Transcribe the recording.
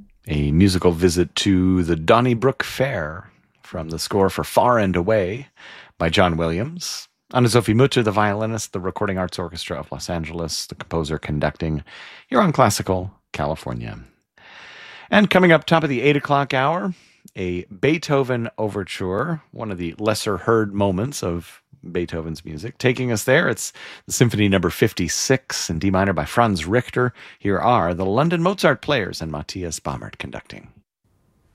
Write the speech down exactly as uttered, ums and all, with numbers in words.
A musical visit to the Donnybrook Fair from the score for Far and Away by John Williams. Anna-Sophie Mutter, the violinist, the Recording Arts Orchestra of Los Angeles, the composer conducting here on Classical California. And coming up top of the eight o'clock hour, a Beethoven overture, one of the lesser heard moments of Beethoven's music. Taking us there, it's the Symphony Number fifty-six in D minor by Franz Richter. Here are the London Mozart Players and Matthias Baumert conducting.